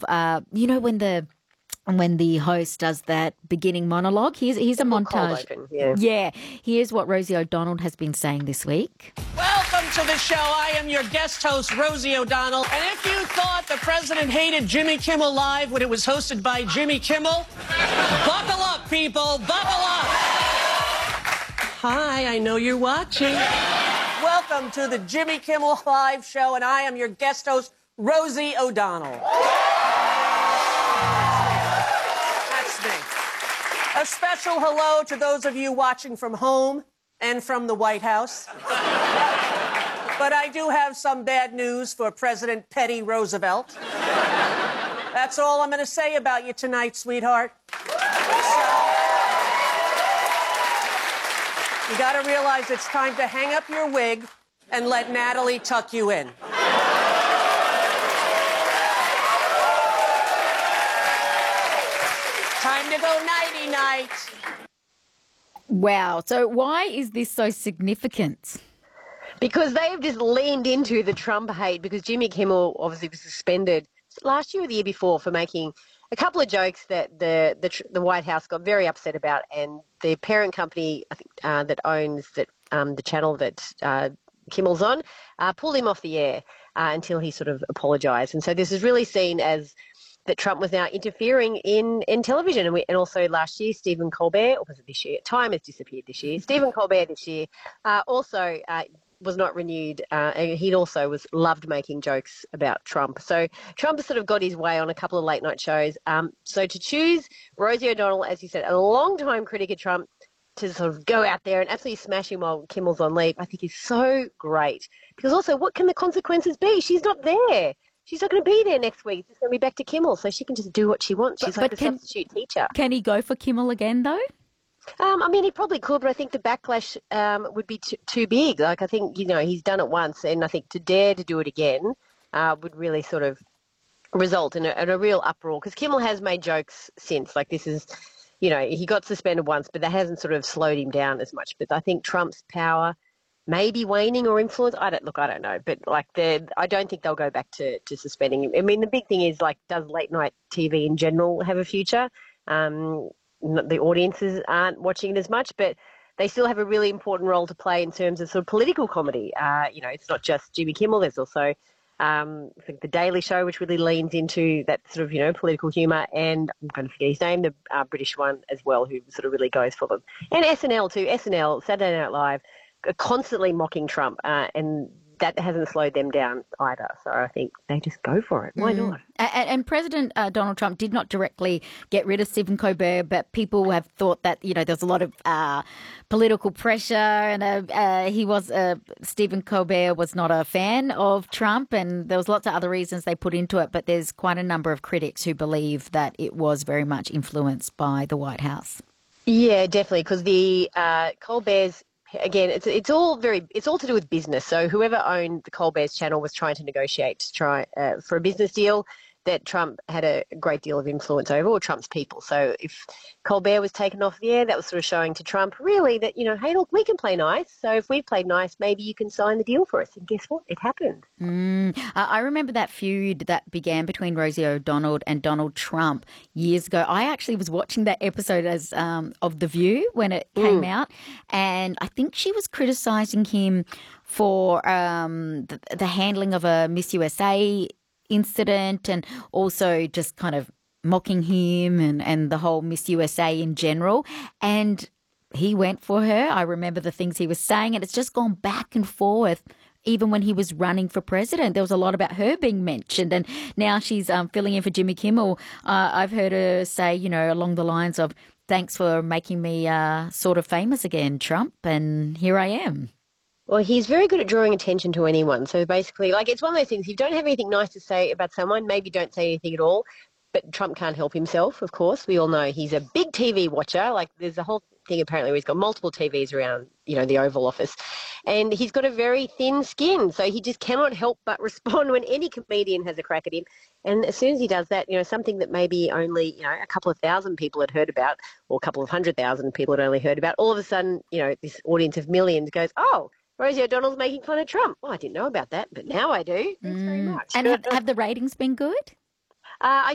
when the host does that beginning monologue. Here's a montage. Open, yeah, here's what Rosie O'Donnell has been saying this week. Welcome to the show. I am your guest host, Rosie O'Donnell. And if you thought the president hated Jimmy Kimmel Live when it was hosted by Jimmy Kimmel, buckle up, people, buckle up. Hi, I know you're watching. Welcome to the Jimmy Kimmel Live show, and I am your guest host, Rosie O'Donnell. A special hello to those of you watching from home and from the White House. But I do have some bad news for President Teddy Roosevelt. That's all I'm going to say about you tonight, sweetheart. You got to realize it's time to hang up your wig and let Natalie tuck you in. Time to go nighty-night. Wow. So why is this so significant? Because they've just leaned into the Trump hate, because Jimmy Kimmel obviously was suspended last year or the year before for making a couple of jokes that the White House got very upset about, and the parent company, I think, that owns the channel that Kimmel's on, pulled him off the air until he sort of apologised. And so this is really seen as that Trump was now interfering in television. And also last year, Stephen Colbert, or was it this year? Time has disappeared this year. Stephen Colbert this year also was not renewed. He also loved making jokes about Trump. So Trump has sort of got his way on a couple of late night shows. So to choose Rosie O'Donnell, as you said, a long-time critic of Trump, to sort of go out there and absolutely smash him while Kimmel's on leave, I think is so great. Because also, what can the consequences be? She's not there. She's not going to be there next week. She's going to be back to Kimmel, so she can just do what she wants. She's like a substitute teacher. Can he go for Kimmel again, though? I mean, he probably could, but I think the backlash would be too big. Like, I think, he's done it once, and I think to dare to do it again would really sort of result in a real uproar. Because Kimmel has made jokes since. Like, this is, he got suspended once, but that hasn't sort of slowed him down as much. But I think Trump's power maybe waning or influence. I don't know. But I don't think they'll go back to suspending him. I mean, the big thing is, does late night TV in general have a future? The audiences aren't watching it as much, but they still have a really important role to play in terms of sort of political comedy. It's not just Jimmy Kimmel. There's also I think The Daily Show, which really leans into that sort of, political humour, and I'm going to forget his name, the British one as well, who sort of really goes for them. And SNL too. SNL, Saturday Night Live, constantly mocking Trump, and that hasn't slowed them down either. So I think they just go for it. Why not? And President Donald Trump did not directly get rid of Stephen Colbert, but people have thought that, there's a lot of political pressure, and Stephen Colbert was not a fan of Trump, and there was lots of other reasons they put into it, but there's quite a number of critics who believe that it was very much influenced by the White House. Yeah, definitely, because the Colbert's, again, it's all to do with business. So whoever owned the Colbert's channel was trying to negotiate for a business deal that Trump had a great deal of influence over, or Trump's people. So if Colbert was taken off the air, that was sort of showing to Trump really that, hey, look, we can play nice. So if we played nice, maybe you can sign the deal for us. And guess what? It happened. I remember that feud that began between Rosie O'Donnell and Donald Trump years ago. I actually was watching that episode of The View when it came out, and I think she was criticising him for the handling of a Miss USA incident, and also just kind of mocking him and the whole Miss USA in general. And he went for her. I remember the things he was saying, and it's just gone back and forth. Even when he was running for president, there was a lot about her being mentioned, and now she's filling in for Jimmy Kimmel. I've heard her say, along the lines of, "Thanks for making me sort of famous again, Trump, and here I am." Well, he's very good at drawing attention to anyone. So basically, it's one of those things, if you don't have anything nice to say about someone, maybe don't say anything at all. But Trump can't help himself, of course. We all know he's a big TV watcher. There's a whole thing apparently where he's got multiple TVs around, the Oval Office. And he's got a very thin skin, so he just cannot help but respond when any comedian has a crack at him. And as soon as he does that, something that maybe only, a couple of thousand people had heard about, or a couple of 100,000 people had only heard about, all of a sudden, this audience of millions goes, "Oh, Rosie O'Donnell's making fun of Trump. Oh, I didn't know about that, but now I do." Thanks very much. And have the ratings been good? I